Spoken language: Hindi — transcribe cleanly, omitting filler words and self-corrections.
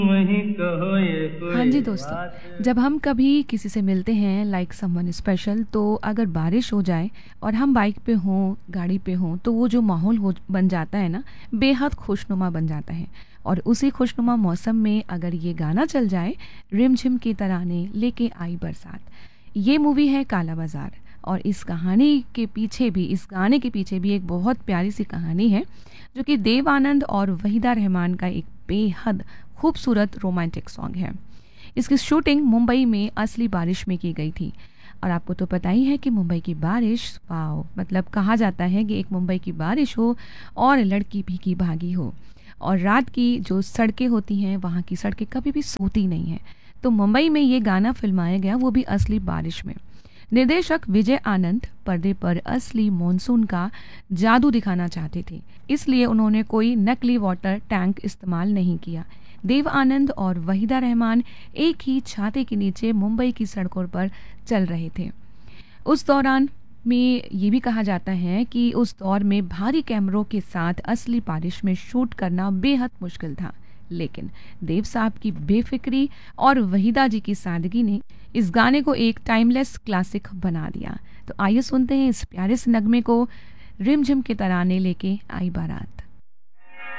वही कहो ये हाँ जी कोई दोस्तों, बात। जब हम कभी किसी से मिलते हैं लाइक समवन स्पेशल, तो अगर बारिश हो जाए और हम बाइक पे हों, गाड़ी पे हों, तो वो जो माहौल हो बन जाता है ना, बेहद खुशनुमा बन जाता है। और उसी खुशनुमा मौसम में अगर ये गाना चल जाए, रिमझिम के तराने लेके आई बरसात, ये मूवी है काला बाजार। और इस कहानी के पीछे भी, इस गाने के पीछे भी एक बहुत प्यारी सी कहानी है, जो कि देव आनंद और वहीदा रहमान का एक बेहद खूबसूरत रोमांटिक सॉन्ग है। इसकी शूटिंग मुंबई में असली बारिश में की गई थी। और आपको तो पता ही है कि मुंबई की बारिश, वाओ, मतलब कहा जाता है कि एक मुंबई की बारिश हो और लड़की भीगी भागी हो। और रात की जो सड़कें होती हैं, वहाँ की सड़कें कभी भी सोती नहीं हैं। तो मुंबई में ये गाना फिल्माया गया, वो भी असली बारिश में। निर्देशक विजय आनंद पर्दे पर असली मॉनसून का जादू दिखाना चाहते थे, इसलिए उन्होंने कोई नकली वाटर टैंक इस्तेमाल नहीं किया। देव आनंद और वहीदा रहमान एक ही छाते के नीचे मुंबई की सड़कों पर चल रहे थे। उस दौरान में ये भी कहा जाता है कि उस दौर में भारी कैमरों के साथ असली बारिश में शूट करना बेहद मुश्किल था। लेकिन देव साहब की बेफिक्री और वहीदा जी की सादगी ने इस गाने को एक टाइमलेस क्लासिक बना दिया। तो आइए सुनते हैं इस प्यारे से नगमे को, रिमझिम के तराने लेके आई बारात।